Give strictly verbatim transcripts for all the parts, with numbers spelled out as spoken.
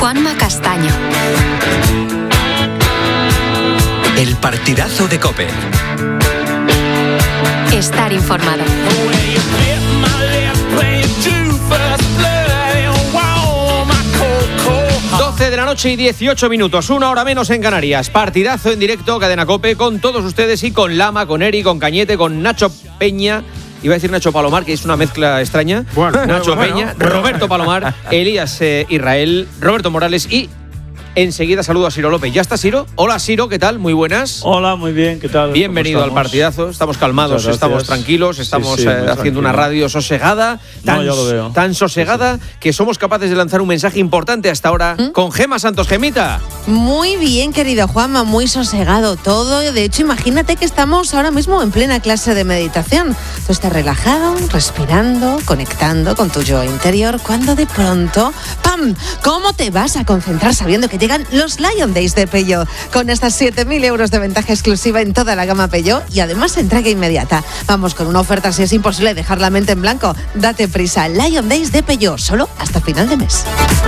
Juanma Castaño. El partidazo de COPE. Estar informado. doce de la noche y dieciocho minutos, una hora menos en Canarias. Partidazo en directo, Cadena COPE, con todos ustedes y con Lama, con Eri, con Cañete, con Nacho Peña. Iba a decir Nacho Palomar, que es una mezcla extraña. Bueno, Nacho bueno, Peña, bueno. Roberto Palomar, Elías eh, Israel, Roberto Morales y enseguida saludo a Ciro López. ¿Ya está Ciro? Hola Ciro, ¿qué tal? Muy buenas. Hola, muy bien, ¿qué tal? Bienvenido al partidazo. Estamos calmados, estamos tranquilos, estamos sí, sí, eh, haciendo tranquilo. una radio sosegada, tan, No, ya lo veo. tan sosegada sí, sí. que somos capaces de lanzar un mensaje importante hasta ahora ¿Mm? con Gema Santos. Gemita. Muy bien, querido Juanma, muy sosegado todo. De hecho, imagínate que estamos ahora mismo en plena clase de meditación. Tú estás relajado, respirando, conectando con tu yo interior, cuando de pronto, ¡pam! ¿Cómo te vas a concentrar sabiendo que llegan los Lion Days de Peugeot? Con hasta siete mil euros de ventaja exclusiva en toda la gama Peugeot y además entrega inmediata. Vamos con una oferta si es imposible dejar la mente en blanco. Date prisa, Lion Days de Peugeot, solo hasta final de mes.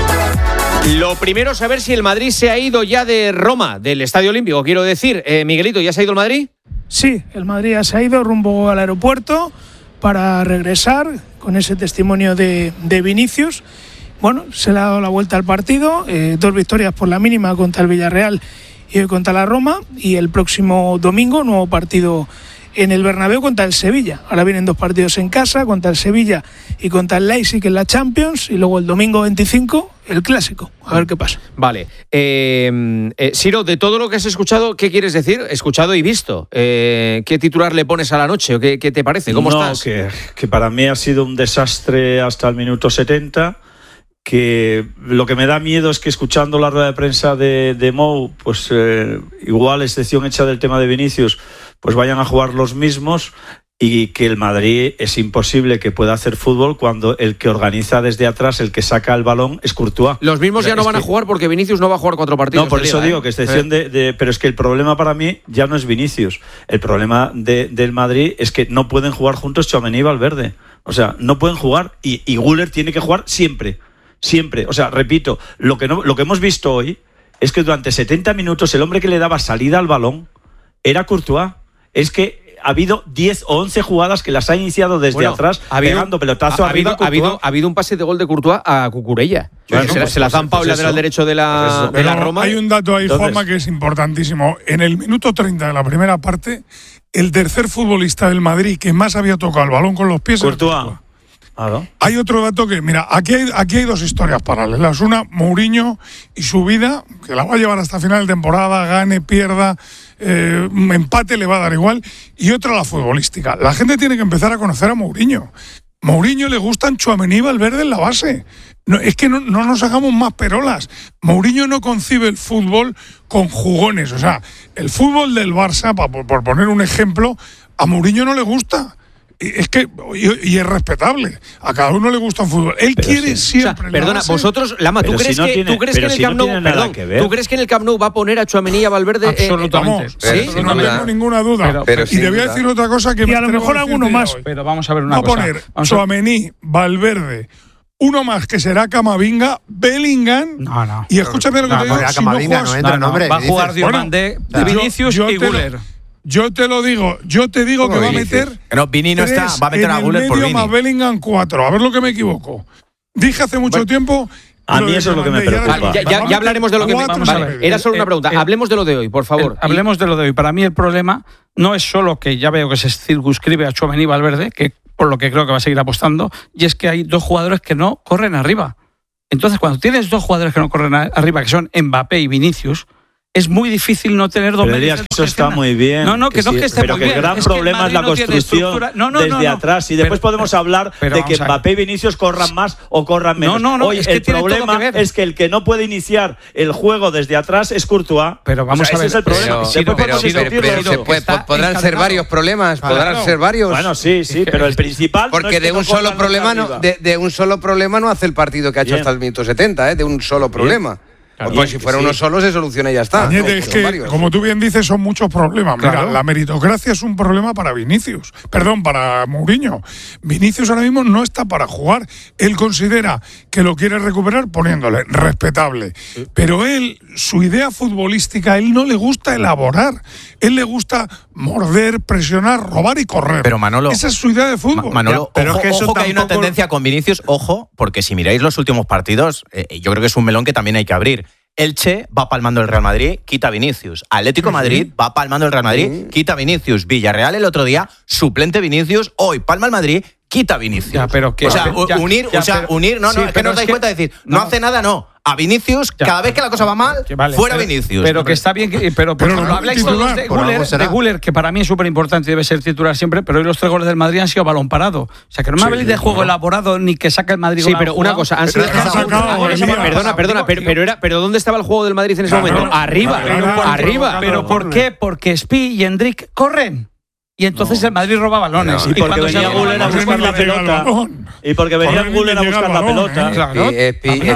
Lo primero es saber si el Madrid se ha ido ya de Roma, del Estadio Olímpico, quiero decir. Eh, Miguelito, ¿ya se ha ido el Madrid? Sí, el Madrid ya se ha ido rumbo al aeropuerto para regresar con ese testimonio de, de Vinicius. Bueno, se le ha dado la vuelta al partido, eh, dos victorias por la mínima contra el Villarreal y hoy contra la Roma, y el próximo domingo nuevo partido en el Bernabéu contra el Sevilla. Ahora vienen dos partidos en casa, contra el Sevilla y contra el Leipzig en la Champions, y luego el domingo veinticinco el Clásico. A ver qué pasa. Vale. Eh, eh, Ciro, de todo lo que has escuchado, ¿qué quieres decir? Escuchado y visto. Eh, ¿Qué titular le pones a la noche o qué, qué te parece? ¿Cómo no, estás? Que, que para mí ha sido un desastre hasta el minuto setenta. Que lo que me da miedo es que escuchando la rueda de prensa de, de Mou, pues eh, igual, excepción hecha del tema de Vinicius, pues vayan a jugar los mismos, y que el Madrid es imposible que pueda hacer fútbol cuando el que organiza desde atrás, el que saca el balón, es Courtois. Los mismos O sea, ya no van que, a jugar porque Vinicius no va a jugar cuatro partidos. No, por eso liga, digo ¿eh? que excepción eh. de, de... Pero es que el problema para mí ya no es Vinicius. El problema de, del Madrid es que no pueden jugar juntos Tchouaméni y Valverde. O sea, no pueden jugar, y, y Güler tiene que jugar siempre. Siempre, o sea, repito, lo que, no, lo que hemos visto hoy es que durante setenta minutos el hombre que le daba salida al balón era Courtois. Es que ha habido diez o once jugadas que las ha iniciado desde bueno, atrás, ha habido, pegando pelotazo ha, arriba. Ha habido, ha, habido, ha habido un pase de gol de Courtois a Cucurella. Bueno, se, pues, se la zampa pues, pues lateral derecho de la, pues de la Roma. Hay un dato ahí, Entonces, Juanma, que es importantísimo. En el minuto treinta de la primera parte, el tercer futbolista del Madrid que más había tocado el balón con los pies era Courtois. Ah, ¿no? Hay otro dato que, mira, aquí hay, aquí hay dos historias paralelas. Una, Mourinho y su vida, que la va a llevar hasta final de temporada, gane, pierda, eh, empate, le va a dar igual. Y otra, la futbolística. La gente tiene que empezar a conocer a Mourinho. Mourinho le gustan Tchouaméni y Valverde en la base. No, es que no, no nos hagamos más perolas. Mourinho no concibe el fútbol con jugones. O sea, el fútbol del Barça, por, por poner un ejemplo, a Mourinho no le gusta. Es que, y, y es respetable, a cada uno le gusta el fútbol. Él pero quiere sí. siempre. O sea, perdona, base, vosotros, Lama, ¿tú crees, si no que, tiene, ¿tú crees que en el si Camp no Nou, perdón, ¿tú crees que en el Camp Nou va a poner a Tchouaméni y a Valverde? Absolutamente. Eh, vamos, ¿sí? sí, no tengo ninguna duda. Pero, pero y te voy a decir otra cosa que y me a lo mejor alguno más. Pero vamos a ver una va cosa. Va a poner vamos Tchouaméni, Valverde, uno más que será Camavinga, Bellingham. No, no. Y escúchame lo que no, te digo. no, Si Camavinga no, no juegas, entra, no, hombre. Va a jugar dices? Diomandé, Bueno, de Vinicius yo, yo y te Güler. Lo, yo te lo digo, yo te digo que va a meter. No, Vini no está, va a meter a Güler por Vini. Más Bellingham cuatro, a ver lo que me equivoco. Dije hace mucho bueno, tiempo. A mí eso es lo que me preocupa. Vale, ya, ya, ya hablaremos de lo que... Vamos vale, a ver. Era solo una pregunta. El, el, hablemos de lo de hoy, por favor. El, hablemos de lo de hoy. Para mí el problema no es solo que ya veo que se circunscribe a Tchouaméni y Valverde, que por lo que creo que va a seguir apostando, y es que hay dos jugadores que no corren arriba. Entonces, cuando tienes dos jugadores que no corren arriba, que son Mbappé y Vinicius, es muy difícil no tener dos medios. Eso está muy bien. No, no, que, que no sí, es que esté pero muy que bien. el gran es problema que es la no construcción no, no, desde no, no. atrás. Y después pero, podemos hablar pero de que a Mbappé y Vinicius corran más o corran menos. No, no, no. Hoy es que el problema que es que el que no puede iniciar el juego desde atrás es Courtois. Pero vamos o sea, a ver. ese es el problema. Pero, pero, pero, pero, pero se puede, podrán ser varios problemas, podrán claro. ser varios. Bueno, sí, sí, pero el principal. Porque no es de que un no solo problema no, de, de un solo problema no hace el partido que ha hecho Bien. hasta el minuto setenta, ¿eh? De un solo problema. Claro, pues si fuera sí. uno solo se soluciona y ya está. Cañete, es que, varios. Como tú bien dices, son muchos problemas. Mira, claro. La meritocracia es un problema para Vinicius. Perdón, para Mourinho. Vinicius ahora mismo no está para jugar. Él considera que lo quiere recuperar poniéndole respetable. Sí. Pero él, su idea futbolística, a él no le gusta elaborar. Él le gusta morder, presionar, robar y correr. Pero Manolo, esa es su idea de fútbol. Ma- Manolo, ya, pero ojo, es que, eso ojo que hay una tendencia con Vinicius, ojo, porque si miráis los últimos partidos, eh, yo creo que es un melón que también hay que abrir. Elche va palmando el Real Madrid, quita Vinicius. Atlético de Madrid va palmando el Real Madrid, quita Vinicius. Villarreal el otro día, suplente Vinicius. Hoy palma el Madrid, quita Vinicius. Ya, pero que, o sea, ya, unir, ya, o sea, pero, unir, no, no, sí, es que no os dais cuenta de decir, no, no hace nada, no. A Vinicius, ya. Cada vez que la cosa va mal, vale, fuera pero, Vinicius. Pero que está bien, que, pero, pero, pero no, habláis todos de Güler, de Güler, que para mí es súper importante y debe ser titular siempre, pero hoy los tres goles del Madrid han sido balón parado. O sea, que no me sí, habléis de juego claro. elaborado ni que saca el Madrid. Sí, pero una cosa, han sido... Perdona, perdona, pero, pero, era, pero ¿dónde estaba el juego del Madrid en ese momento? Arriba, arriba. ¿Pero por qué? Porque Spi y Endrick corren. Y entonces no. el Madrid roba balones. No, y, y porque venía Güler a buscar la pelota. Y porque venía Güler a buscar la pelota. ¿eh? Claro. Y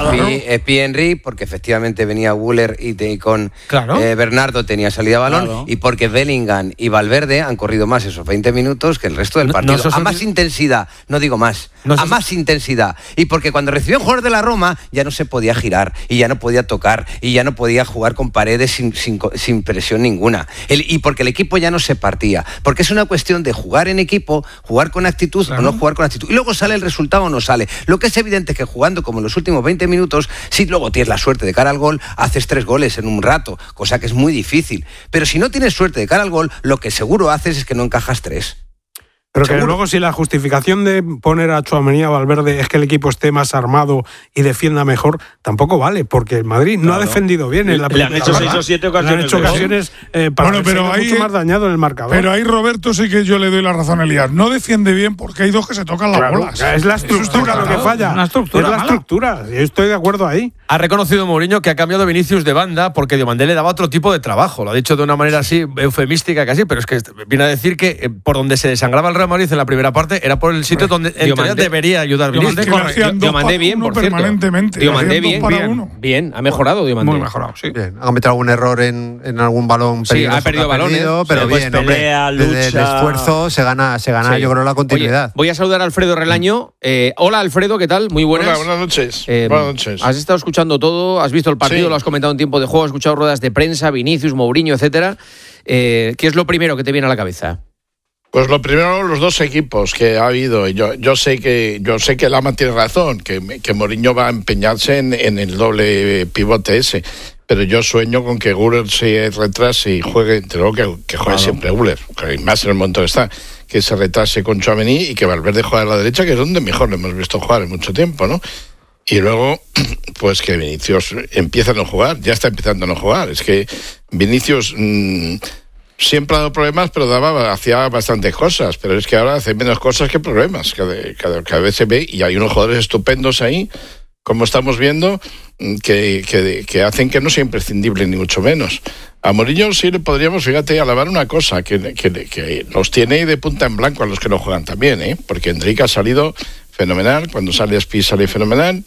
Espi Henry, porque efectivamente venía Güler y, te, y con claro. eh, Bernardo tenía salida a balón. Claro. Y porque Bellingham y Valverde han corrido más esos veinte minutos que el resto del partido. No, no, a más un... intensidad, no digo más. No, a más intensidad. Y porque cuando recibió un jugador de la Roma ya no se podía girar. Y ya no podía tocar. Y ya no podía jugar con paredes sin, sin, sin presión ninguna. El, y porque el equipo ya no se partía. Porque es una cuestión de jugar en equipo, jugar con actitud claro. o no jugar con actitud. Y luego sale el resultado o no sale. Lo que es evidente es que jugando como en los últimos veinte minutos, si luego tienes la suerte de cara al gol, haces tres goles en un rato, cosa que es muy difícil. Pero si no tienes suerte de cara al gol, lo que seguro haces es que no encajas tres. Pero que luego si la justificación de poner a Tchouaméni a Valverde es que el equipo esté más armado y defienda mejor, tampoco vale, porque el Madrid claro. no ha defendido bien en la primera. Le han hecho seis o siete ocasiones. Le han hecho ocasiones eh, para bueno, pero ahí, mucho más dañado en el marcador. Pero ahí Roberto sí que yo le doy la razón a Elías. No defiende bien porque hay dos que se tocan las claro, bolas. Es la estructura lo que falla. Una estructura, es la mala. estructura. Yo estoy de acuerdo ahí. Ha reconocido Mourinho que ha cambiado Vinicius de banda porque Diomandé le daba otro tipo de trabajo. Lo ha dicho de una manera así eufemística casi, pero es que viene a decir que eh, por donde se desangraba el Real Madrid en la primera parte era por el sitio donde en teoría debería ayudar Vinicius. Diomandé bien, por cierto. Diomandé bien, bien, bien, ha mejorado Diomandé. Muy mejorado, sí. Bien, ha cometido algún error en, en algún balón peligroso. Sí, ha perdido balones, perdido, pero sí, bien, pues pelea, hombre, lucha. Desde el esfuerzo se gana, se gana sí. yo creo, la continuidad. Oye, voy a saludar a Alfredo Relaño. Eh, hola, Alfredo, ¿qué tal? Muy buenas. Hola, buenas noches. Eh, buenas noches. Has estado escuchando todo, has visto el partido, sí. lo has comentado en tiempo de juego, has escuchado ruedas de prensa, Vinicius, Mourinho, etcétera. Eh, ¿Qué es lo primero que te viene a la cabeza? Pues lo primero, los dos equipos que ha habido. Yo, yo sé que yo sé que Lama tiene razón, que, que Mourinho va a empeñarse en, en el doble pivote ese. Pero yo sueño con que Güler se retrase y juegue, te digo que, que juegue claro. siempre Güler, más en el momento que está, que se retrase con Tchouaméni y que Valverde juegue a la derecha, que es donde mejor lo hemos visto jugar en mucho tiempo, ¿no? Y luego, pues que Vinicius empieza a no jugar, ya está empezando a no jugar. Es que Vinicius... Mmm, siempre ha dado problemas, pero daba, hacía bastantes cosas. Pero es que ahora hace menos cosas que problemas. Cada, cada, cada vez se ve, y hay unos jugadores estupendos ahí, como estamos viendo, que, que, que hacen que no sea imprescindible, ni mucho menos. A Mourinho sí le podríamos, fíjate, alabar una cosa, que, que, que los tiene de punta en blanco a los que no juegan también, ¿eh? Porque Enrique ha salido fenomenal, cuando sale Spi sale fenomenal,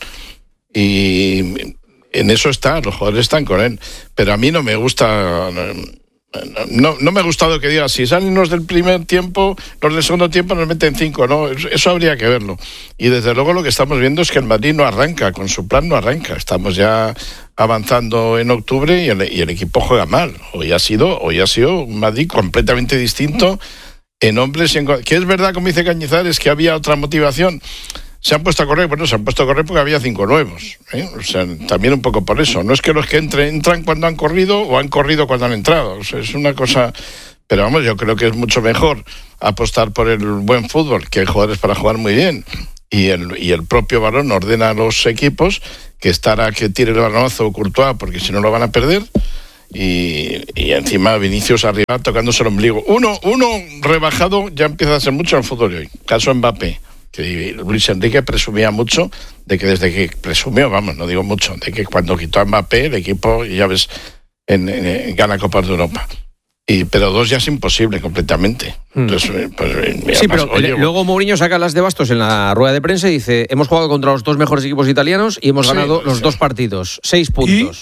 y en eso está, los jugadores están con él. Pero a mí no me gusta... No, no me ha gustado que diga, si salen los del primer tiempo, los del segundo tiempo nos meten cinco, no, eso habría que verlo. Y desde luego lo que estamos viendo es que el Madrid no arranca, con su plan no arranca. Estamos ya avanzando en octubre y el, y el equipo juega mal. Hoy ha sido, hoy ha sido un Madrid completamente distinto en hombres, en, que es verdad, como dice Cañizares, que había otra motivación. Se han puesto a correr, bueno, se han puesto a correr porque había cinco nuevos, ¿eh? O sea, también un poco por eso. No es que los que entren, entran cuando han corrido o han corrido cuando han entrado. O sea, es una cosa... Pero vamos, yo creo que es mucho mejor apostar por el buen fútbol, que hay jugadores para jugar muy bien. Y el, y el propio balón ordena a los equipos que estar a que tire el balonazo Courtois, porque si no lo van a perder. Y, y encima Vinicius arriba tocándose el ombligo. Uno, uno rebajado ya empieza a ser mucho en el fútbol hoy. Caso Mbappé. Que Luis Enrique presumía mucho de que desde que presumió, vamos, no digo mucho, de que cuando quitó a Mbappé el equipo, ya ves, en, en, en gana Copas de Europa. Y, pero dos ya es imposible completamente. Entonces, pues, sí, más, pero oye, luego Mourinho saca las de bastos en la rueda de prensa y dice, hemos jugado contra los dos mejores equipos italianos y hemos sí, ganado los sí. dos partidos, seis puntos.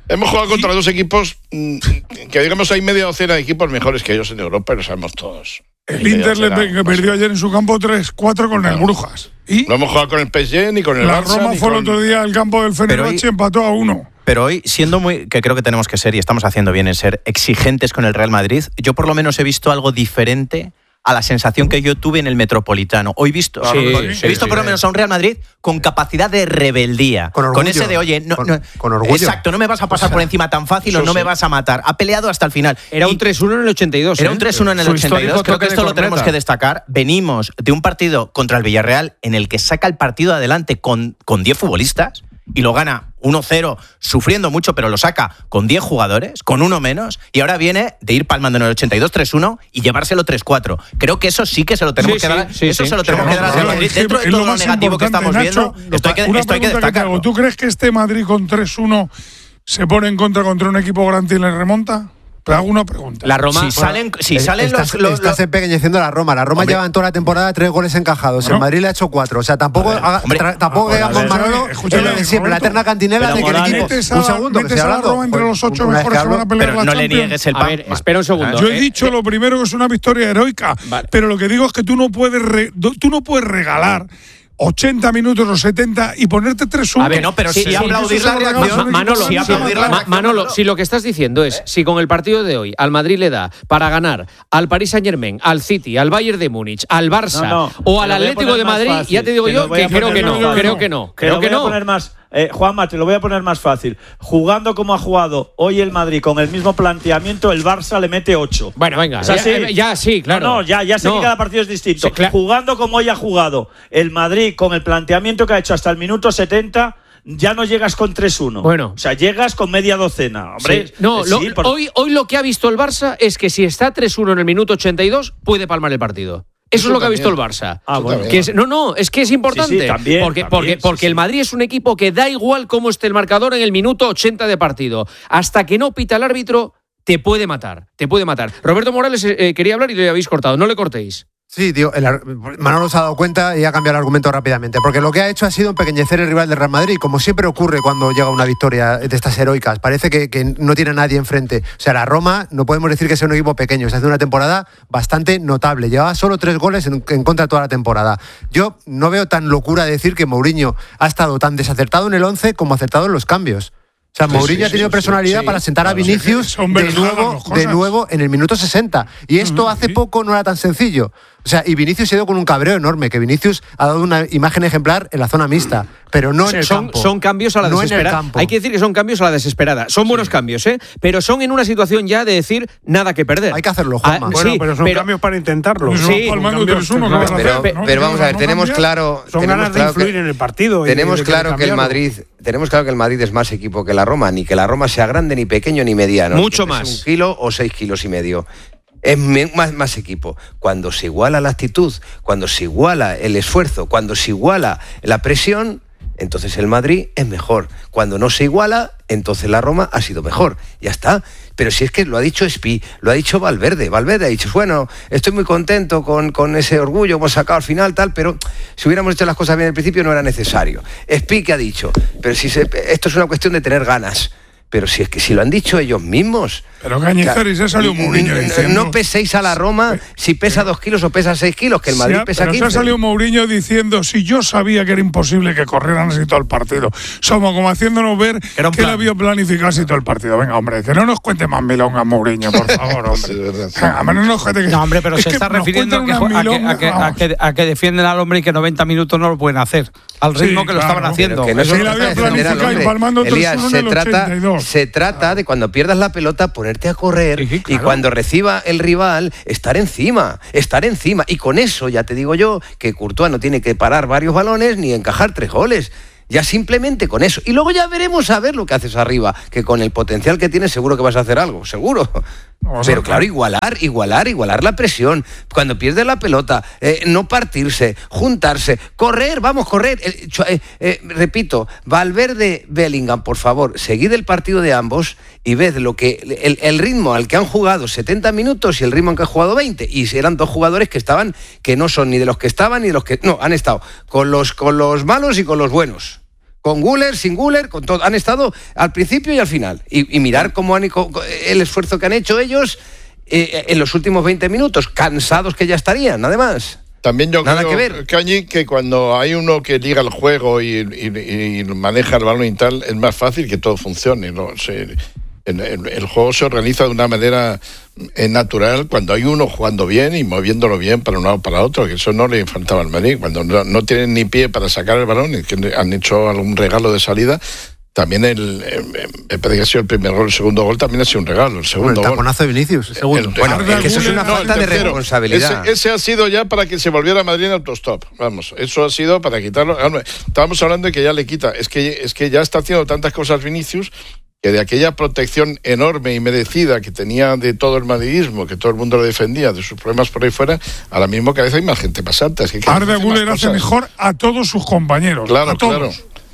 Hemos jugado contra dos equipos mmm, que digamos hay media docena de equipos mejores que ellos en Europa, y lo sabemos todos. El Inter le pe- perdió ayer en su campo tres cuatro con no. el Brujas. ¿Y? No hemos jugado con el P S G ni con el La Barça. Roma fue con... el otro día al campo del Fenerbahce y empató a uno. Pero hoy, siendo muy, que creo que tenemos que ser, y estamos haciendo bien en ser exigentes con el Real Madrid, yo por lo menos he visto algo diferente a la sensación que yo tuve en el Metropolitano. Hoy visto, sí, he sí, visto sí, por lo sí. menos a un Real Madrid con capacidad de rebeldía. Con orgullo. Con ese de, oye, no, con, no, con orgullo. Exacto, no me vas a pasar o sea, por encima tan fácil o no sí. me vas a matar. Ha peleado hasta el final. Era y, un tres uno en el ochenta y dos. Era ¿eh? un tres uno en el Su ochenta y dos. Creo que esto lo tenemos que destacar. Venimos de un partido contra el Villarreal en el que saca el partido adelante con, con diez futbolistas y lo gana uno cero, sufriendo mucho, pero lo saca con diez jugadores, con uno menos, y ahora viene de ir palmando en el ochenta y dos tres uno y llevárselo tres cuatro. Creo que eso sí que se lo tenemos sí, que dar. Sí, eso sí, se lo tenemos sí, que dar al Real Madrid. Dentro de todo lo negativo que estamos Nacho, viendo, esto hay que, una esto hay que pregunta que te hago. ¿Tú crees que este Madrid con tres uno se pone en contra contra un equipo grande y le remonta? Te hago una pregunta. La Roma. Si salen, si salen estás, los, los, estás empeñeciendo a la Roma. La Roma hombre, lleva en toda la temporada tres goles encajados. ¿No? El Madrid le ha hecho cuatro. O sea, tampoco, ver, haga, hombre, tra, tampoco digamos Manolo de siempre, la eterna cantinela de que el equipo. Un segundo, que se ha Roma entre los ocho mejores que van a pelear la no le Champions. niegues el pan. A ver, espera un segundo. Yo he dicho lo primero que es una victoria heroica, vale. pero lo que digo es que tú no puedes re, tú no puedes regalar ochenta minutos o setenta y ponerte tres uno. A ver, no, pero sí, si aplaudir la reacción. Manolo, si, aplaudir la Ma- Manolo, si lo que estás diciendo es, si con el partido de hoy al Madrid le da para ganar al Paris Saint-Germain, al City, al Bayern de Múnich, al Barça no, no, o al Atlético de Madrid, fácil, ya te digo yo que creo que no, creo que no, creo que no. Eh, Juanma, te lo voy a poner más fácil. Jugando como ha jugado hoy el Madrid con el mismo planteamiento, el Barça le mete ocho. Bueno, venga, ¿Es así? ya, ya sí, claro. No, no, ya, ya sé no. que cada partido es distinto. Sí, claro. Jugando como hoy ha jugado el Madrid con el planteamiento que ha hecho hasta el minuto setenta, ya no llegas con tres uno. Bueno. O sea, llegas con media docena. Hombre, Sí. No, sí, lo, por... hoy, hoy lo que ha visto el Barça es que si está tres uno en el minuto ochenta y dos, puede palmar el partido. Eso, Eso es lo también. que ha visto el Barça. Ah, bueno. Que es, no, no, es que es importante. Sí, sí, también, porque también, porque, sí, porque sí. el Madrid es un equipo que da igual cómo esté el marcador en el minuto ochenta de partido. Hasta que no pita el árbitro, te puede matar. Te puede matar. Roberto Morales eh, quería hablar y le habéis cortado. No le cortéis. Sí, tío, el, Manolo se ha dado cuenta y ha cambiado el argumento rápidamente, porque lo que ha hecho ha sido empequeñecer el rival del Real Madrid, como siempre ocurre cuando llega una victoria de estas heroicas. Parece que, que no tiene a nadie enfrente. O sea, la Roma no podemos decir que sea un equipo pequeño, se hace una temporada bastante notable. Llevaba solo tres goles en, en contra toda la temporada. Yo no veo tan locura decir que Mourinho ha estado tan desacertado en el once como acertado en los cambios. O sea, Mourinho sí, sí, ha tenido sí, personalidad sí, para sentar claro, a Vinicius sí, de, nuevo, de nuevo en el minuto sesenta. Y esto uh-huh, hace sí. poco no era tan sencillo. O sea, y Vinicius se ha ido con un cabreo enorme, que Vinicius ha dado una imagen ejemplar en la zona mixta, pero no en el son, campo. Son cambios a la no desesperada. Hay que decir que son cambios a la desesperada. Son sí. buenos cambios, ¿eh? Pero son en una situación ya de decir nada que perder. Hay que hacerlo, Juanma. Ah, bueno, sí, pero son pero, cambios para intentarlo. Sí, pero, pero, pero vamos a ver, tenemos claro... Son tenemos ganas claro de influir que, en el partido. Tenemos y de claro que el Madrid... Tenemos claro que el Madrid es más equipo que la Roma, ni que la Roma sea grande, ni pequeño, ni mediano. Mucho ni más. Un kilo o seis kilos y medio. Es más, más equipo. Cuando se iguala la actitud, cuando se iguala el esfuerzo, cuando se iguala la presión, entonces el Madrid es mejor. Cuando no se iguala, entonces la Roma ha sido mejor. Ya está. Pero si es que lo ha dicho Espi, lo ha dicho Valverde. Valverde ha dicho, bueno, estoy muy contento con, con ese orgullo que hemos sacado al final, tal, pero si hubiéramos hecho las cosas bien al principio no era necesario. Espi que ha dicho, pero si se, esto es una cuestión de tener ganas. Pero si es que si lo han dicho ellos mismos. Pero Cañizares, ya salió Mourinho diciendo. No peséis a la Roma si pesa dos kilos o pesa seis kilos, que el Madrid sí, pesa pero quince. Pero se ha salido Mourinho diciendo, si yo sabía que era imposible que corrieran así todo el partido. Somos como haciéndonos ver que él había planificado así todo el partido. Venga, hombre, que no nos cuente más milongas, Mourinho, por favor, hombre. Sí, Venga, no, nos cuente que, no, hombre, pero se que está refiriendo a que, milonga, a, que, a, que, a que defienden al hombre y que noventa minutos no lo pueden hacer. Al ritmo sí, que claro, lo estaban haciendo. Que no se lo había planificado y palmando Elías, tres uno se en el trata, ochenta y dos. Se trata de cuando pierdas la pelota, ponerte a correr sí, claro. y cuando reciba el rival, estar encima, estar encima. Y con eso, ya te digo yo, que Courtois no tiene que parar varios balones ni encajar tres goles. Ya simplemente con eso. Y luego ya veremos a ver lo que haces arriba, que con el potencial que tienes seguro que vas a hacer algo, seguro. Vamos Pero claro, igualar, igualar, igualar la presión. Cuando pierdes la pelota, eh, no partirse, juntarse, correr, vamos, correr. Eh, eh, eh, repito, Valverde, Bellingham, por favor, seguid el partido de ambos y ved lo que el, el ritmo al que han jugado setenta minutos y el ritmo al que han jugado veinte. Y eran dos jugadores que estaban, que no son ni de los que estaban ni de los que... No, han estado con los, con los malos y con los buenos. con Güler, sin Güler, con todo. Han estado al principio y al final. Y, y mirar cómo han, el esfuerzo que han hecho ellos eh, en los últimos veinte minutos, cansados que ya estarían, además. También yo Nada creo, que ver. Cañi, que cuando hay uno que liga el juego y, y, y maneja el balón y tal, es más fácil que todo funcione, ¿no? Se, el, el, el juego se organiza de una manera eh, natural cuando hay uno jugando bien y moviéndolo bien para un lado para otro, que eso no le faltaba al Madrid. Cuando no, no tienen ni pie para sacar el balón y que han hecho algún regalo de salida. También el, me parece que ha sido el primer gol, el segundo gol también ha sido un regalo. El segundo bueno, el taponazo gol. de Vinicius. El segundo. El, bueno, el, es que eso es una no, falta de responsabilidad. Ese, ese ha sido ya para que se volviera a Madrid en autostop. Vamos, eso ha sido para quitarlo. Estábamos hablando de que ya le quita. Es que, es que ya está haciendo tantas cosas Vinicius que de aquella protección enorme y merecida que tenía de todo el madridismo, que todo el mundo lo defendía, de sus problemas por ahí fuera, ahora mismo cada vez hay más gente pasante. Es que Arda Güler hace mejor a todos sus compañeros. Claro, a todos. claro.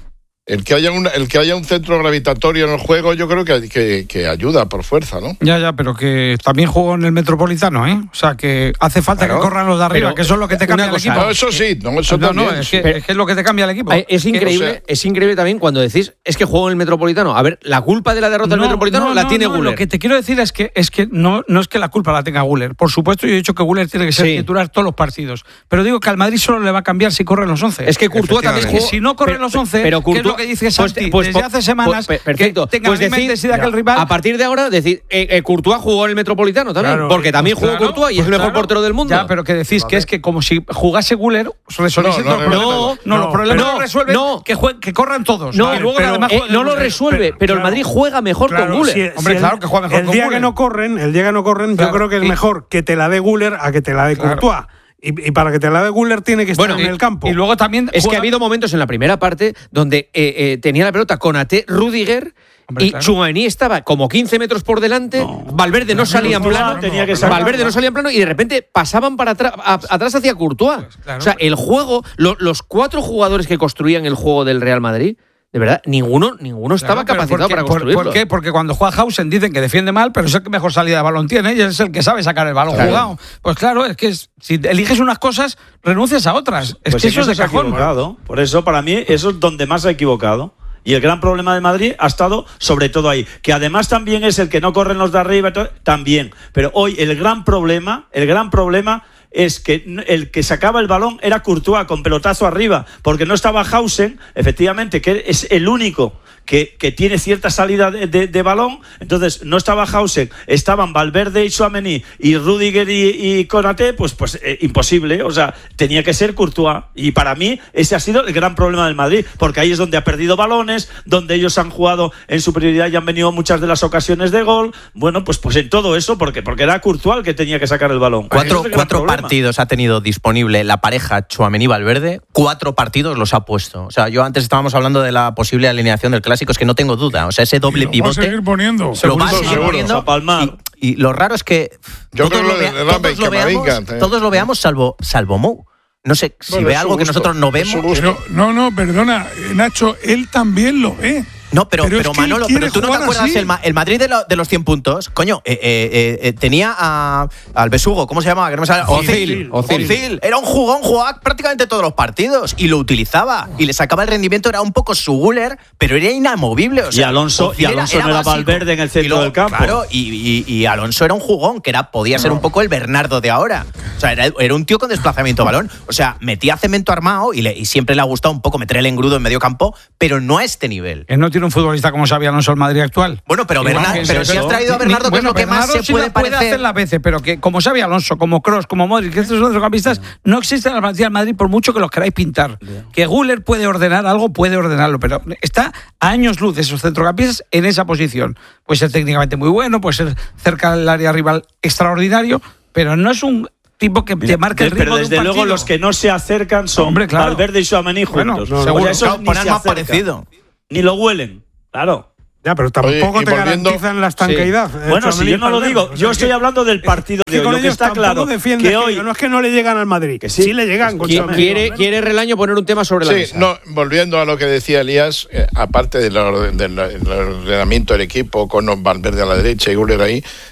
El que haya un el que haya un centro gravitatorio en el juego, yo creo que, que, que ayuda por fuerza, ¿no? Ya, ya, pero que también jugó en el Metropolitano, ¿eh? O sea, que hace falta claro, que corran los de arriba, pero, que eso es lo que te cambia el equipo. No, eso sí, no, eso no, también. No, es, que, pero, es que es lo que te cambia el equipo. Es increíble, o sea, es increíble también cuando decís, es que jugó en el Metropolitano. A ver, la culpa de la derrota no, del Metropolitano no, la no, tiene no, Güler. Lo que te quiero decir es que es que no, no es que la culpa la tenga Güler. Por supuesto, yo he dicho que Güler tiene que ser sí. titular todos los partidos. Pero digo que al Madrid solo le va a cambiar si corren los once. Es que Courtois también jugó. Si no corren los once, pero ¿qué es lo que dice Santi? Pues, desde hace semanas pues, perfecto. que tenga pues la misma decir, intensidad ya. que el rival. A partir de ahora, decir, eh, eh, Courtois jugó en el Metropolitano también, claro, porque también pues jugó claro, Courtois y pues es el mejor claro. portero del mundo. Ya, pero que decís que es que como si jugase Güler, resolviese no, todos no, los no, problemas. No, no, los problemas no resuelven no. que, jueguen, que corran todos. No, y luego pero, además eh, no lo resuelve, pero, pero claro, el Madrid juega mejor claro, con Güler. Si, Hombre, si claro el, que juega mejor el con día Güler. que no corren, el día que no corren, claro, yo creo que es y, mejor que te la dé Güler a que te la dé claro. Courtois. Y, y para que te la dé Güler tiene que estar bueno, en y, el campo. Y luego también es juega... que ha habido momentos en la primera parte donde eh, eh, tenía la pelota Konaté, Rudiger. Hombre, y claro. Tchouaméni estaba como quince metros por delante, no. Valverde no salía en plano, tenía que Valverde no salía en plano y de repente pasaban para atrás, a, atrás hacia Courtois. Pues claro, o sea, el juego, lo, los cuatro jugadores que construían el juego del Real Madrid, de verdad, ninguno, ninguno estaba claro, capacitado porque, para construirlo. ¿Por qué? Porque cuando juega Hausen dicen que defiende mal, pero es el que mejor salida de balón tiene y es el que sabe sacar el balón claro. jugado. Pues claro, es que es, si eliges unas cosas, renuncias a otras. Es pues que eso es de cajón. Equivocado. Por eso, para mí, eso es donde más se ha equivocado. Y el gran problema de Madrid ha estado sobre todo ahí, que además también es el que no corren los de arriba, también. Pero hoy el gran problema, el gran problema es que el que sacaba el balón era Courtois con pelotazo arriba, porque no estaba Hausen, efectivamente, que es el único que, que tiene cierta salida de, de, de balón. Entonces no estaba Hausen, estaban Valverde y Tchouaméni y Rudiger y, y Konaté, pues, pues eh, imposible, o sea, tenía que ser Courtois. Y para mí ese ha sido el gran problema del Madrid, porque ahí es donde ha perdido balones, donde ellos han jugado en superioridad y han venido muchas de las ocasiones de gol. Bueno, pues, pues en todo eso, porque, porque era Courtois el que tenía que sacar el balón. Cuatro, cuatro partidos ha tenido disponible la pareja Tchouaméni-Valverde, cuatro partidos los ha puesto. O sea, yo antes estábamos hablando de la posible alineación del Clásico, es que no tengo duda. O sea, ese doble pivote. Lo va a seguir poniendo. Lo va a seguir poniendo. Y, y lo raro es que yo todos, creo lo, vea, de todos, lo, veamos, venga, todos lo veamos salvo, salvo Mou. No sé, si bueno, ve algo gusto, que nosotros no vemos. Pero, no, no, perdona, Nacho, él también lo ve. No, pero, pero, pero es que Manolo, pero tú no te acuerdas el, el Madrid de, lo, de los cien puntos. Coño, eh, eh, eh, tenía a, al besugo, ¿cómo se llamaba? Que no me sale. Ozil. Ozil. Ozil. Era un jugón, jugaba prácticamente todos los partidos y lo utilizaba y le sacaba el rendimiento. Era un poco su Güler, pero era inamovible. O sea, y Alonso, y Alonso era, era no era Valverde en el centro luego, del campo. Claro, y, y, y Alonso era un jugón que era podía ser no. un poco el Bernardo de ahora. O sea, era, era un tío con desplazamiento de balón. O sea, metía cemento armado y, le, y siempre le ha gustado un poco meter el engrudo en medio campo, pero no a este nivel. Él no tiene un futbolista como Xabi Alonso el Madrid actual. Bueno, pero, Bernardo, pero, pero si has traído a Bernardo, que es lo que más se puede parecer. Puede hacer las veces, pero que como Xabi Alonso, como Kroos, como Modric, que estos centrocampistas no existen en la plantilla del Madrid por mucho que los queráis pintar. Que Güler puede ordenar algo, puede ordenarlo, pero está a años luz de esos centrocampistas en esa posición. Puede ser técnicamente muy bueno, puede ser cerca del área rival extraordinario, pero no es un tipo que te marca el ritmo pero desde de un luego los que no se acercan son Hombre, claro. Valverde y Tchouaméni juntos. Bueno, seguro, o sea, eso claro, ni poner se más acercan, parecido. Ni lo huelen, claro. Ya, pero tampoco Oye, te volviendo... garantizan la estanqueidad. Sí. Bueno, si yo no lo digo, yo estoy hablando del partido de hoy. Lo que está claro que hoy no es que no le llegan al Madrid, que sí, sí le llegan. Con quiere, quiere Relaño poner un tema sobre la sí, mesa. No, volviendo a lo que decía Elías, eh, aparte del, orden, del, del ordenamiento del equipo con Valverde a la derecha y Güler ahí,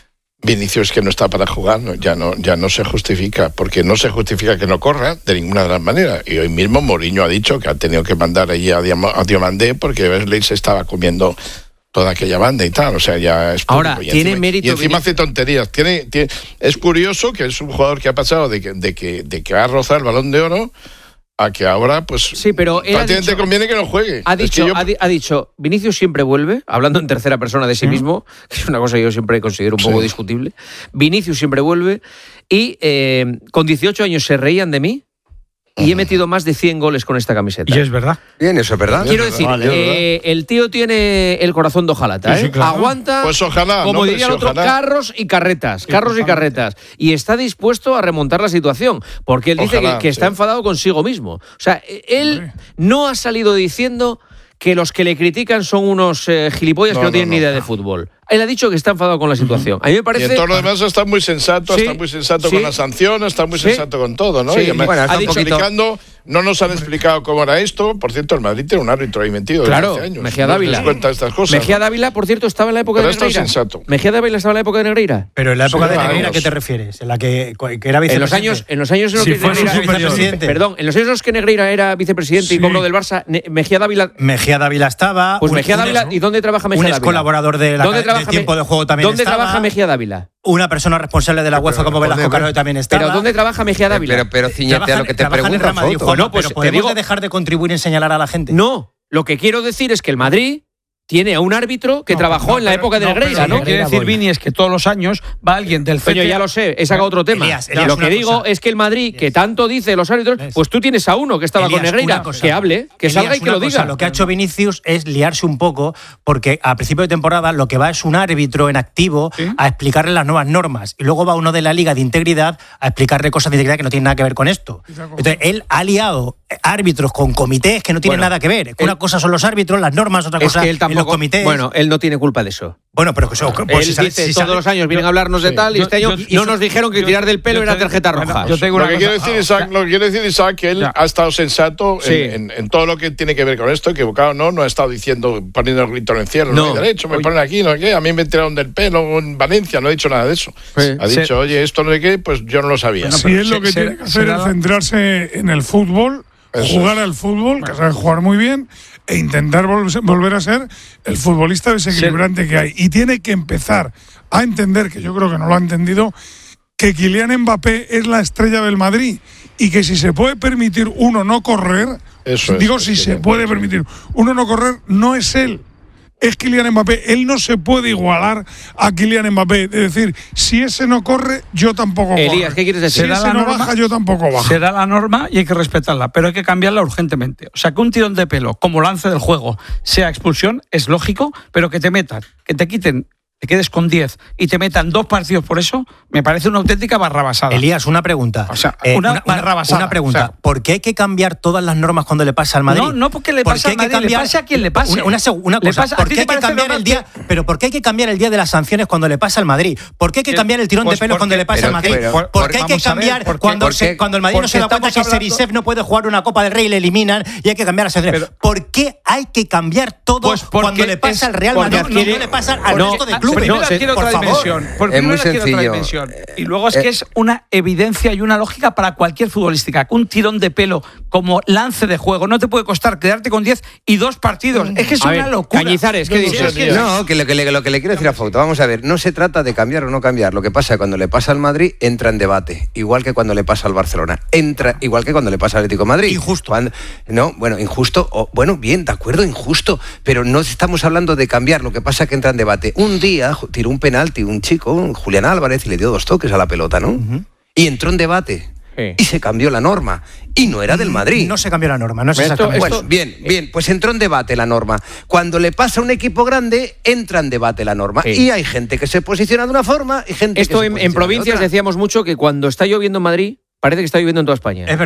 Vinicius que no está para jugar, ¿no? ya no ya no se justifica, porque no se justifica que no corra de ninguna de las maneras. Y hoy mismo Mourinho ha dicho que ha tenido que mandar allí a, Diam- a Diomandé porque Wesley se estaba comiendo toda aquella banda y tal, o sea, ya es ahora público. Y tiene encima, mérito y encima Vinic- hace tonterías. Tiene, tiene, es curioso que es un jugador que ha pasado de que, de que, de que va a rozar el Balón de Oro a que ahora, pues, sí, pero él prácticamente ha dicho, conviene que no juegue. Ha Es dicho, que yo- ha, di- ha dicho, Vinicius siempre vuelve, hablando en tercera persona de sí mismo, que es una cosa que yo siempre considero un poco Sí. discutible. Vinicius siempre vuelve y eh, con dieciocho años se reían de mí y he metido más de cien goles con esta camiseta. Y es verdad. Bien, eso es verdad. Quiero Es decir, verdad, eh, el tío tiene el corazón de hojalata, Sí, sí, ¿eh? claro. Aguanta, Pues ojalá, como no, diría el pero sí, otro, ojalá. carros y carretas, carros y carretas. Y está dispuesto a remontar la situación, porque él dice Ojalá, que, que está sí. enfadado consigo mismo. O sea, él no ha salido diciendo que los que le critican son unos eh, gilipollas No, que no, no, tienen no. ni idea de fútbol. Él ha dicho que está enfadado con la situación. A mí me Y parece... en todo lo demás está muy sensato, Sí, está muy sensato sí. con las sanciones, está muy Sí. sensato con todo, ¿no? Sí, Y además, bueno, está ha dicho- explicando, no nos han explicado cómo era esto. Por cierto, el Madrid tiene un árbitro ahí metido desde Claro, hace años. Mejía No Dávila. les cuenta estas cosas. Mejía Dávila, por cierto, estaba en la época Pero de esto es Negreira. sensato. Mejía Dávila estaba en la época de Negreira. Pero en la época Sí, de vamos. Negreira, ¿a qué te refieres? En la que, que era vicepresidente. En los años, en los años en los Si que fue su Negreira- vicepresidente. Perdón, en los años en los que Negreira era vicepresidente Sí. y cobro del Barça, Ne- Mejía Dávila. Mejía Dávila estaba. Pues un- Mejía un Dávila, ex- ¿y dónde trabaja Mejía Un Dávila? ex colaborador de la ¿Dónde de trabaja tiempo Me- de juego también ¿Dónde estaba. trabaja Mejía Dávila? Una persona responsable de la UEFA como Velasco Caro también estaba. ¿Pero dónde trabaja Mejía Dávila? Pero, pero ciñete a lo que te Trabaja en el pregunta, Real Madrid, Fausto. Juanma, No, pues pero te podemos digo- dejar de contribuir en señalar a la gente. No, lo que quiero decir es que el Madrid tiene a un árbitro que No, trabajó no, en la pero- época de no, Negreira, pero ¿no? Lo que quiere decir Vini es que todos los años va alguien del C T. Coño, ya lo sé, he sacado otro tema. Elías, Elías, lo que una digo cosa. es que el Madrid, que tanto dice los árbitros, pues tú tienes a uno que estaba Elías, con Negreira, una cosa. que hable, que Elías, salga y que una lo cosa, diga. Lo que ha hecho Vinicius es liarse un poco porque a principio de temporada lo que va es un árbitro en activo a explicarle las nuevas normas y luego va uno de la Liga de Integridad a explicarle cosas de integridad que no tienen nada que ver con esto. Entonces, él ha liado árbitros con comités que no tienen Bueno, nada que ver. él- Una cosa son los árbitros, las normas, otra Es cosa que él en los tampoco. comités. Bueno, él no tiene culpa de eso. Bueno, pero que eso, pues él si sale- dice si todos sale- los años vienen a hablarnos de Sí. tal y Yo- este año yo- no yo- nos dijeron que yo- tirar del pelo yo era te- tarjeta bueno, roja. yo tengo Lo una que, quiere cosa. decir Isaac, lo que quiere decir Isaac que él Ya. ha estado sensato en, Sí. en- en todo lo que tiene que ver con esto, equivocado no, no ha estado diciendo, poniendo el grito en el cielo, no, No. hay derecho, me Oye. ponen aquí, no sé qué, a mí me tiraron del pelo en Valencia, no he dicho nada de eso. Sí. Ha dicho, Se- oye, esto no sé qué, pues yo no lo sabía. Bueno, Si pero él lo se- que se- tiene que hacer será- es centrarse en el fútbol, Eso jugar es. al fútbol, que sabe jugar muy bien, e intentar vol- volver a ser el futbolista desequilibrante que hay. Y tiene que empezar a entender, que yo creo que no lo ha entendido, que Kylian Mbappé es la estrella del Madrid y que si se puede permitir uno no correr, Eso es, digo es si que se no puede puede permitir uno no correr, no es él. Es Kylian Mbappé. Él no se puede igualar a Kylian Mbappé. Es decir, si ese no corre, yo tampoco corro. Elías, ¿qué quieres decir? Si Será ese la no norma- baja, yo tampoco bajo. Será la norma y hay que respetarla, pero hay que cambiarla urgentemente. O sea, que un tirón de pelo como lance del juego sea expulsión es lógico, pero que te metan, que te quiten, te quedes con diez y te metan dos partidos por eso, me parece una auténtica barrabasada. Elías, una pregunta. O sea, Eh, una barrabasada. una pregunta. O sea, ¿Por qué hay que cambiar todas las normas cuando le pasa al Madrid? No, no porque le ¿Por pasa qué al hay que Madrid, le cambiar- pase a quien le pase. Una, una seg- una Le cosa, pasa- ¿a ¿por ti qué te hay que parece cambiar normal el día? que- Pero ¿por qué hay que cambiar el día de las sanciones cuando le pasa al Madrid? ¿Por qué hay que Que- cambiar el tirón pues de pelos cuando porque- le pasa pero al Madrid? que- ¿Por, por- qué hay que vamos a ver, cambiar porque- cuando, porque- se- cuando el Madrid no se da porque cuenta que estamos hablando- Serisef no puede jugar una Copa del Rey y le eliminan y hay que cambiar las sanciones? Pero- ¿Por qué hay que cambiar todo Pues porque cuando le pasa es- al Real porque Madrid y adquiere- no le pasa al no, resto de ah, clubes? Primero No, se- adquiere por otra favor. dimensión. Por Es primero muy adquiere otra sencillo. dimensión. Y luego es que Eh, es una evidencia y una lógica para cualquier futbolística. Un tirón de pelo como lance de juego no te puede costar quedarte con diez y dos partidos. Es que es A una ver, locura. Cañizares, ¿qué Sí, dices? es que- No, que lo que, le, lo que le quiero decir a Fauto, vamos a ver, no se trata de cambiar o no cambiar. Lo que pasa es que cuando le pasa al Madrid entra en debate, igual que cuando le pasa al Barcelona, entra igual que cuando le pasa al Atlético de Madrid. Injusto. Cuando- no, bueno, injusto, o, bueno, bien, de acuerdo, injusto, pero no estamos hablando de cambiar, lo que pasa es que entra en debate. Un día ju- tiró un penalti un chico, un Julián Álvarez, y le dio dos toques a la pelota, ¿no? Y entró en debate. Sí. Y se cambió la norma. Y no era del Madrid. No se cambió la norma, no es Esto- exactamente. Bueno, bien, bien, pues entró en debate la norma. Cuando le pasa a un equipo grande, entra en debate la norma. Sí. Y hay gente que se posiciona de una forma y gente Esto que se en, en posiciona de provincias otra. decíamos mucho que cuando está lloviendo en Madrid, parece que está lloviendo en toda España. Es verdad.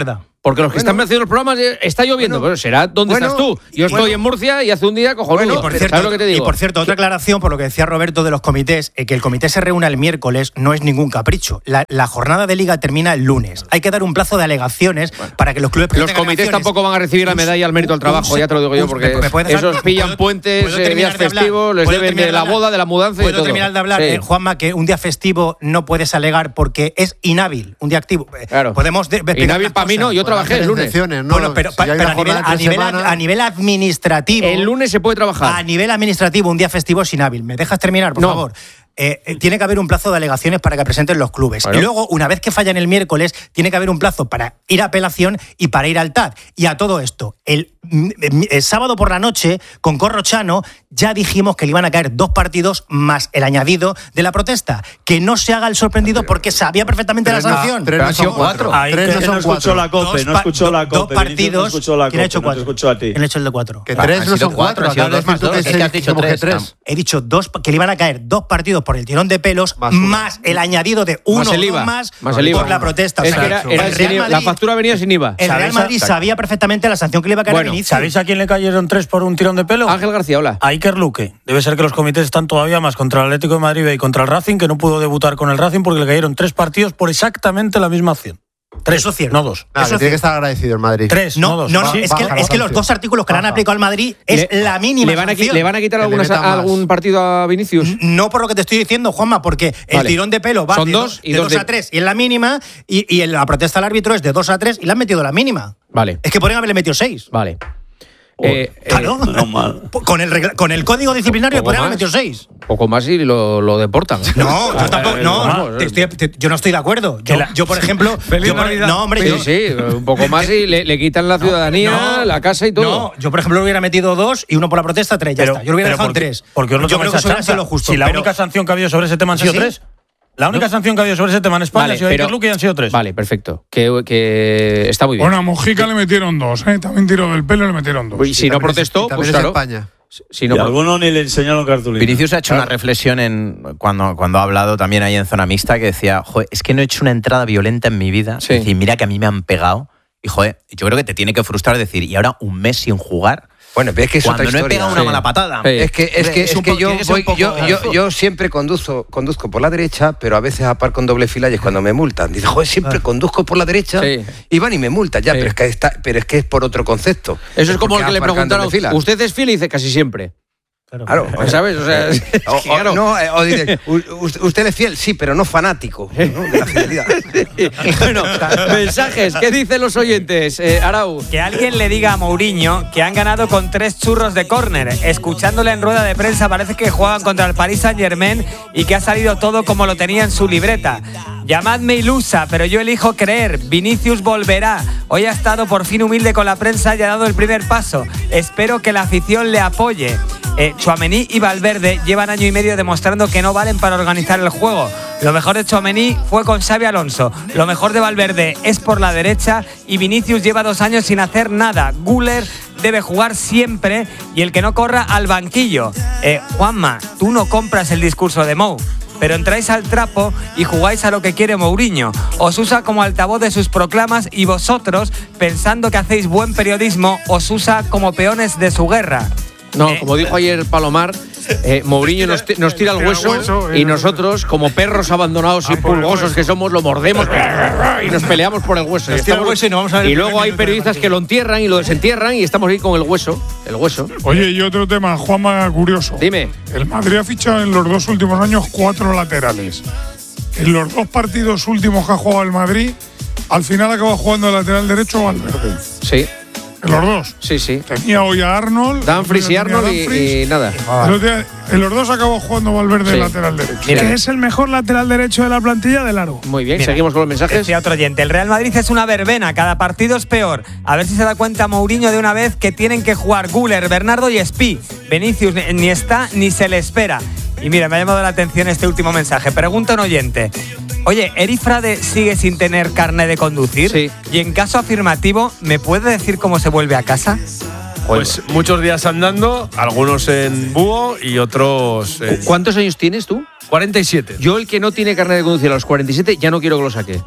Porque los que Bueno. están haciendo los programas eh, está lloviendo, Bueno. pero será dónde Bueno, estás tú. Yo estoy bueno. en Murcia y hace un día cojonudo. Y por, cierto, ¿Sabes lo que te digo? y por cierto, otra aclaración por lo que decía Roberto de los comités, eh, que el comité se reúna el miércoles no es ningún capricho. La, la jornada de liga termina el lunes. Hay que dar un plazo de alegaciones para que los clubes Los presenten comités alegaciones. tampoco van a recibir la medalla al mérito del trabajo, un- ya te lo digo yo, un- porque ¿me puedes dejar- esos pillan puedo- puentes, puedo eh, terminar días de hablar? festivos, les ¿Puedo deben terminar de la hablar? boda, de la mudanza y de ¿Puedo todo. terminar de hablar, Sí. eh, Juanma, que un día festivo no puedes alegar porque es inhábil, un día activo? Eh, Claro. Podemos de- explicar Inhábil las para mí cosas. no, yo trabajé el lunes. Excepciones, ¿no? Bueno, pero, Si pa- hay pero una a, nivel, jornada a, entre nivel, semana- a nivel administrativo. El lunes se puede trabajar. A nivel administrativo, un día festivo es inhábil. ¿Me dejas terminar, por No. favor? Eh, eh, tiene que haber un plazo de alegaciones para que presenten los clubes. Claro. Y luego, una vez que fallan el miércoles, tiene que haber un plazo para ir a apelación y para ir al T A D. Y a todo esto, el, mm, el sábado por la noche, con Corrochano, ya dijimos que le iban a caer dos partidos más el añadido de la protesta. Que no se haga el sorprendido porque sabía perfectamente la Tres no- sanción. tres no son cuatro. Ahí Tres que- no Que son no escuchó cuatro. la COPE, Dos no pa- escuchó la dos COPE. Vinicius partidos. no escuchó la ¿Quién ha COPE, hecho no te cuatro? escuchó a ti. ¿Quién ha hecho el de cuatro? Que Ah, tres han no sido son cuatro, cuatro. han sido Acabas de dos más decir tú dos. que Es que has se- dicho como que tres, tres. Sam. He dicho dos que le iban a caer dos partidos por el tirón de pelos Más más, uno. el añadido de uno Más el o IVA. dos más, Más el IVA. por la protesta. Es O sea, que era- era el sin Real IVA. La Madrid- factura venía sin IVA. El Real ¿Sabéis? Madrid sabía perfectamente la sanción que le iba a caer Bueno, a Vinicius. ¿Sabéis a quién le cayeron tres por un tirón de pelo? Ángel García, hola. A Iker Luque. Debe ser que los comités están todavía más contra el Atlético de Madrid y contra el Racing, que no pudo debutar con el Racing porque le cayeron tres partidos por exactamente la misma acción. Tres, Eso es cierto. no dos. Nada, Eso que es tiene que estar agradecido el Madrid. Tres, No, no dos. no, no, Baja, es, que, baja es que la los dos sanción. artículos que le han Baja. aplicado al Madrid es Le- la mínima ¿Le van, a, qui- sanción. ¿Le van a quitar Que le algunas- meta más. algún partido a Vinicius? No por lo que te estoy diciendo, Juanma, porque el Vale. tirón de pelo va Son de, dos do- y de dos dos de- a tres y es la mínima, y, y en la protesta del árbitro es de dos a tres y le han metido la mínima. Vale, Es que podrían haberle metido seis. vale. Oh, Eh, eh, Claro. No mal. Con el, regla- con el código disciplinario poco podrían haber más. metido seis. poco más y lo, lo deportan. No, yo tampoco. No, vamos, te estoy- te- yo no estoy de acuerdo. Yo, yo, por ejemplo. Feliz yo por- Navidad. no, hombre, Sí, yo, sí, un poco más y le, le quitan la ciudadanía, no, la casa y todo. No, yo, por ejemplo, le hubiera metido dos y uno por la protesta, tres. Ya Pero- está. Yo lo hubiera pero dejado en ¿por qué- tres. Porque os lo yo tomáis creo que a eso hubiera chanza. sido lo justo. Si la pero- única sanción que ha habido sobre ese tema han sido ¿Sí? tres. La única sanción que ha habido sobre ese tema en España ha sido Iker Luque y han sido tres. Vale, perfecto. Que, que está muy bien. Bueno, a Mojica le metieron dos, ¿eh? También tiró del pelo y le metieron dos. y si no protestó, pues claro. España. Si no, Y a algunos ni le enseñaron cartulina. Vinicius ha hecho Claro. una reflexión en cuando, cuando ha hablado también ahí en zona mixta que decía, joder, es que no he hecho una entrada violenta en mi vida. Sí. Es decir, mira que a mí me han pegado. Y joder, yo creo que te tiene que frustrar decir, y ahora un mes sin jugar. Bueno, pero es que es Cuando otra no he historia. pegado una Sí. mala patada. Sí. Es que, es que, Es es un que poco- yo, tiene que ser voy- un poco- yo, yo, yo siempre conduzco, conduzco por la derecha, pero a veces aparco en doble fila y es cuando me multan. Dice, joder, siempre conduzco por la derecha Sí. y van y me multan. Ya, Sí. pero, es que está, pero es que es por otro concepto. Eso es como el porque que le aparcan en preguntaron, doble fila. ¿usted es fiel? Y dice casi siempre. Claro, ¿Sabes? O sea, es que, O, o- claro. no, eh, o dice, "U- u- usted es fiel, sí, pero no fanático, ¿no? De la fidelidad. Bueno, mensajes, ¿qué dicen los oyentes? Eh, Arau. Que alguien le diga a Mourinho que han ganado con tres churros de córner. Escuchándole en rueda de prensa parece que juegan contra el Paris Saint-Germain y que ha salido todo como lo tenía en su libreta. Llamadme ilusa, pero yo elijo creer. Vinicius volverá. Hoy ha estado por fin humilde con la prensa y ha dado el primer paso. Espero que la afición le apoye. Eh, Tchouaméni y Valverde llevan año y medio demostrando que no valen para organizar el juego. Lo mejor de Tchouaméni fue con Xabi Alonso. Lo mejor de Valverde es por la derecha y Vinicius lleva dos años sin hacer nada. Güler debe jugar siempre y el que no corra al banquillo. Eh, Juanma, tú no compras el discurso de Mou, pero entráis al trapo y jugáis a lo que quiere Mourinho. Os usa como altavoz de sus proclamas y vosotros, pensando que hacéis buen periodismo, os usa como peones de su guerra. No, Eh, como dijo ayer Palomar, eh, Mourinho nos, ti- nos tira el hueso y nosotros, como perros abandonados y pulgosos que somos, lo mordemos y nos peleamos por el hueso. Y, Nos tira el estamos- hueso y no vamos a ver el y luego primer hay minuto del periodistas que lo entierran y lo desentierran y estamos ahí con el hueso. El hueso. Oye, y otro tema, Juanma, curioso. Dime. El Madrid ha fichado en los dos últimos años cuatro laterales. En los dos partidos últimos que ha jugado el Madrid, al final acaba jugando de lateral derecho Valverde. Sí. En los dos. Sí, sí. Tenía hoy a Arnold. Dumfries y tenía a Arnold y, Dumfries. y nada. El otro día, en los dos acabó jugando Valverde Sí. lateral derecho. Mira. Que es el mejor lateral derecho de la plantilla del Aro. Muy bien, Mira, seguimos con los mensajes. Decía otro oyente, el Real Madrid es una verbena, cada partido es peor. A ver si se da cuenta Mourinho de una vez que tienen que jugar Güler, Bernardo y Spi. Vinicius ni- ni está ni se le espera. Y mira, me ha llamado la atención este último mensaje. Pregunta un oyente. Oye, ¿Eri Frade sigue sin tener carnet de conducir? Sí. Y en caso afirmativo, ¿me puede decir cómo se vuelve a casa? Pues muchos días andando, algunos en búho y otros en ¿Cuántos años tienes tú? cuarenta y siete. Yo, el que no tiene carnet de conducir a los cuarenta y siete, ya no quiero que lo saque.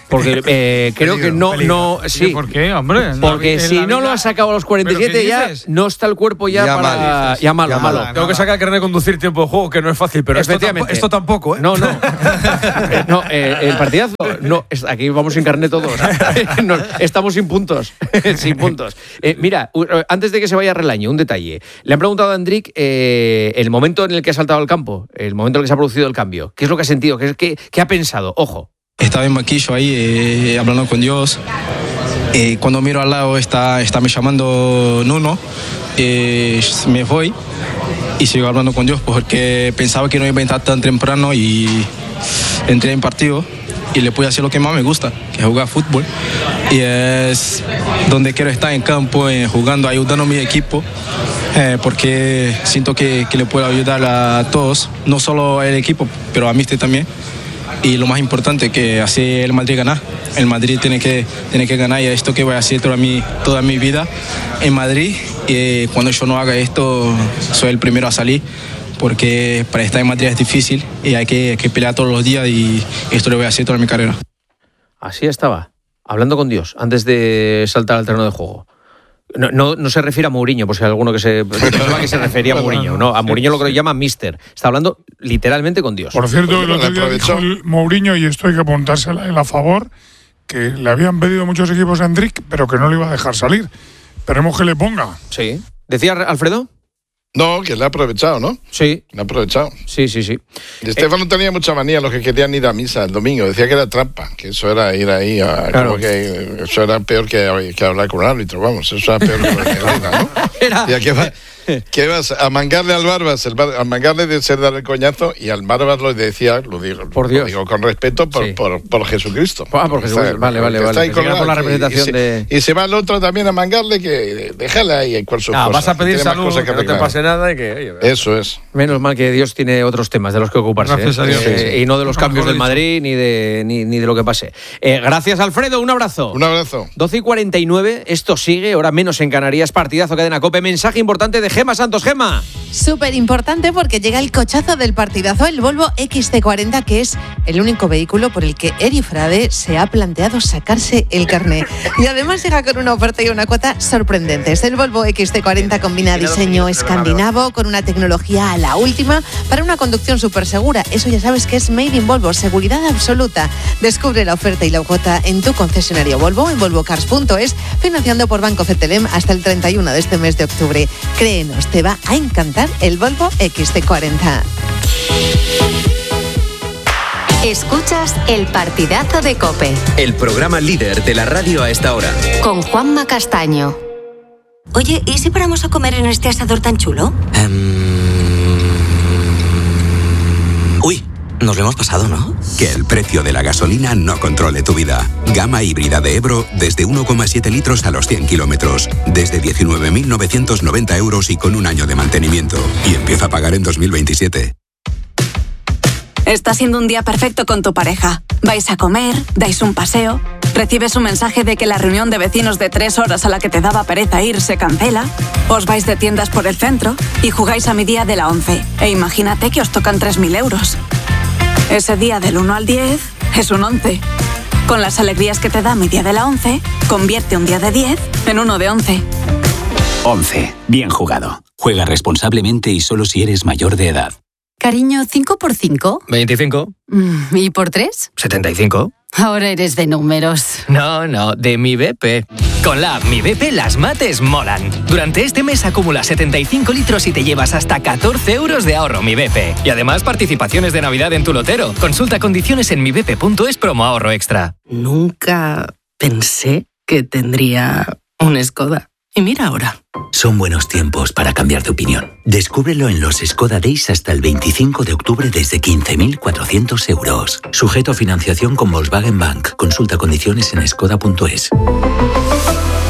Porque eh, creo Peligro, que no, peligro. no, sí. ¿Por qué, hombre? Porque En la si vida- no lo has sacado a los cuarenta y siete ¿Pero qué ya dices? no está el cuerpo ya, Ya para mal, ya malo, ya malo. mal. Tengo que sacar el carnet de conducir tiempo de juego, que no es fácil, pero esto, Efectivamente. tampo- esto tampoco, ¿eh? No, no. Eh, no, eh, el partidazo. No, es- aquí vamos sin carnet todos. No, estamos sin puntos. sin puntos. Eh, mira, u- antes de que se vaya Relaño, un detalle. Le han preguntado a Endrick eh, el momento en el que ha saltado al campo, el momento en el que se ha producido el cambio. ¿Qué es lo que ha sentido? ¿Qué, qué, qué ha pensado? Ojo. Estaba en banquillo ahí eh, hablando con Dios. Eh, cuando miro al lado está, está me llamando Nuno. Eh, me voy y sigo hablando con Dios porque pensaba que no iba a entrar tan temprano y entré en partido y le pude hacer lo que más me gusta, que es jugar fútbol. Y es donde quiero estar en campo, eh, jugando, ayudando a mi equipo. Eh, porque siento que, que le puedo ayudar a todos, no solo al equipo, pero a mí también. Y lo más importante, que hace el Madrid ganar. El Madrid tiene que, tiene que ganar y esto que voy a hacer toda mi, toda mi vida en Madrid. Y cuando yo no haga esto, soy el primero a salir, porque para estar en Madrid es difícil y hay que, hay que pelear todos los días y esto lo voy a hacer toda mi carrera. Así estaba, hablando con Dios, antes de saltar al terreno de juego. No, no, no se refiere a Mourinho, por si hay alguno que se pensaba que se refería a Mourinho. No, a Mourinho lo que llama Mister. Está hablando literalmente con Dios. Por cierto, Pues el otro día dijo el Mourinho, y esto hay que apuntársela él a favor, que le habían pedido muchos equipos a Endrick, pero que no le iba a dejar salir. Esperemos que le ponga. Sí. ¿Decía Alfredo? No, que le ha aprovechado, ¿no? Sí. Le ha aprovechado. Sí, sí, sí. Y Estefano tenía mucha manía los que querían ir a misa el domingo. Decía que era trampa, que eso era ir ahí a... Claro. Como que eso era peor que, que hablar con un árbitro, vamos. Eso era peor que lo que era, ¿no? Era... Y que, va, que vas a mangarle al Barbas, el bar, a mangarle de ser dar el coñazo, y al Barbas lo decía, lo digo, por Dios. Lo digo con respeto, por, Sí. por, por Jesucristo. Ah, por Jesucristo. Vale, vale, vale. Está Pensé que era por la representación y, se, de... y se va el otro también a mangarle, que déjale ahí en cual sus Ah, cosas. vas a pedir Tiene más salud, cosas que no te arreglar. pase nada y que... Oye, Eso es. Menos mal que Dios tiene otros temas de los que ocuparse. Gracias ¿eh? a Dios. Eh, Sí, sí. Y no de los No, cambios mejor del Madrid ni de, ni, ni de lo que pase. Eh, gracias, Alfredo. Un abrazo. Un abrazo. doce y cuarenta y nueve. Esto sigue, ahora menos en Canarias. Partidazo, Cadena COPE. Mensaje importante de Gema Santos. Gema. Súper importante porque llega el cochazo del partidazo, el Volvo X C cuarenta, que es el único vehículo por el que Eri Frade se ha planteado sacarse el carné. Y además llega con una oferta y una cuota sorprendentes. El Volvo X C cuarenta combina diseño escandinavo con una tecnología a la última para una conducción súper segura. Eso ya sabes que es Made in Volvo, seguridad absoluta. Descubre la oferta y la cuota en tu concesionario Volvo, en volvo cars punto es, financiando por Banco Cetelem hasta el treinta y uno de este mes de octubre. Créenos, te va a encantar el Volvo X C cuarenta. Escuchas el partidazo de COPE El programa líder de la radio a esta hora. con Juanma Castaño. Oye, ¿y si paramos a comer en este asador tan chulo? Uy, nos lo hemos pasado, ¿no? Que el precio de la gasolina no controle tu vida. Gama híbrida de Ebro desde uno coma siete litros a los cien kilómetros. Desde diecinueve mil novecientos noventa euros y con un año de mantenimiento. Y empieza a pagar en dos mil veintisiete. Está siendo un día perfecto con tu pareja. Vais a comer, dais un paseo, recibes un mensaje de que la reunión de vecinos de tres horas a la que te daba pereza ir se cancela, os vais de tiendas por el centro y jugáis a mi día de la once. E imagínate que os tocan tres mil euros. Ese día del uno al diez es un once. Con las alegrías que te da mi día de la once, convierte un día de diez en uno de once. once. Bien jugado. Juega responsablemente y solo si eres mayor de edad. Cariño, ¿cinco por cinco? veinticinco. Mm, ¿Y por tres? setenta y cinco. Ahora eres de números. No, no, de mi B P. Con la app Mi B P las mates molan. Durante este mes acumula setenta y cinco litros y te llevas hasta catorce euros de ahorro Mi B P. Y además participaciones de Navidad en tu lotero. Consulta condiciones en mi b p punto es promo ahorro extra. Nunca pensé que tendría un Skoda. Y mira ahora. Son buenos tiempos para cambiar de opinión. Descúbrelo en los Skoda Days hasta el veinticinco de octubre desde quince mil cuatrocientos euros. Sujeto a financiación con Volkswagen Bank. Consulta condiciones en skoda punto es.